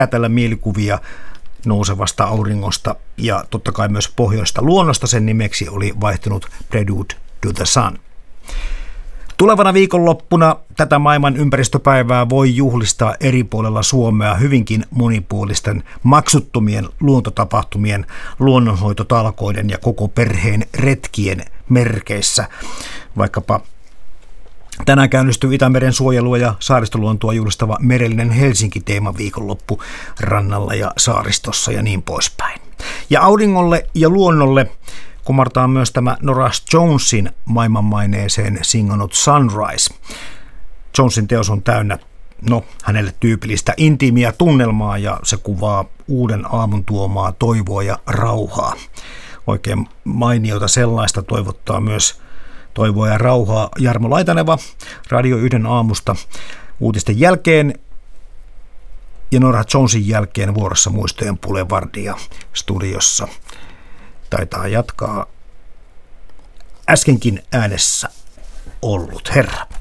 ajatella mielikuvia nousevasta auringosta ja totta kai myös pohjoista luonnosta. Sen nimeksi oli vaihtunut Prelude to the Sun. Tulevana viikonloppuna tätä maailman ympäristöpäivää voi juhlistaa eri puolella Suomea hyvinkin monipuolisten maksuttomien luontotapahtumien, luonnonhoitotalkoiden ja koko perheen retkien merkeissä. Vaikkapa tänään käynnistyy Itämeren suojelua ja saaristoluontoa juhlistava Merellinen Helsinki-teema viikonloppu rannalla ja saaristossa ja niin poispäin. Ja auringolle ja luonnolle kumartaa myös tämä Norah Jonesin maailmanmaineeseen singannut Sunrise. Jonesin teos on täynnä, hänelle tyypillistä intiimiä tunnelmaa ja se kuvaa uuden aamun tuomaa toivoa ja rauhaa. Oikein mainiota sellaista toivottaa myös toivoa ja rauhaa Jarmo Laitaneva Radio 1 aamusta uutisten jälkeen ja Norah Jonesin jälkeen vuorossa muistojen Boulevardia studiossa. Taitaa jatkaa äskenkin äänessä ollut herra.